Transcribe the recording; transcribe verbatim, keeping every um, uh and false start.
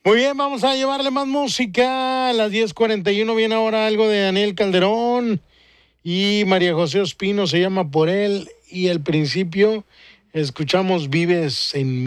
Muy bien, vamos a llevarle más música. A las diez cuarenta y uno viene ahora algo de Daniel Calderón y María José Ospino, se llama Por él. Y al principio escuchamos Vives en